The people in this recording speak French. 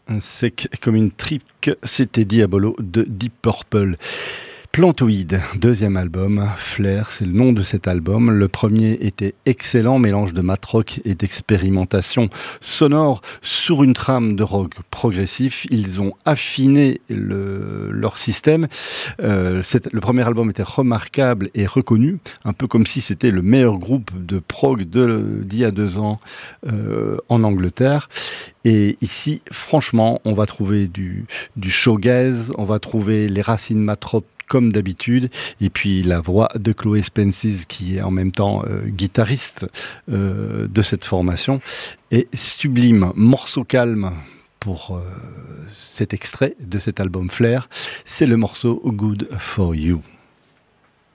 Sec comme une trique, c'était Diabolo de Deep Purple. Plantoid, deuxième album, Flair, c'est le nom de cet album. Le premier était excellent, mélange de mat rock et d'expérimentation sonore sur une trame de rock progressif. Ils ont affiné leur système. Le premier album était remarquable et reconnu, un peu comme si c'était le meilleur groupe de prog d'il y a 2 ans en Angleterre. Et ici, franchement, on va trouver du shoegaze, on va trouver les racines mat rock comme d'habitude, et puis la voix de Chloé Spences qui est en même temps guitariste de cette formation, est sublime. Morceau calme pour cet extrait de cet album Flair, c'est le morceau Good For You.